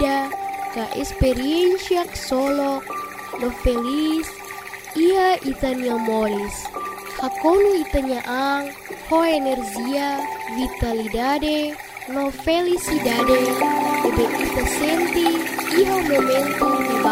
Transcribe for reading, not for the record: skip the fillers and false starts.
vida, ca experiencia solo, no feliz, ia itania molis. Hakonu itania ang, ho energia, vitalidade, no felicidade, ebe ita senti, iho momento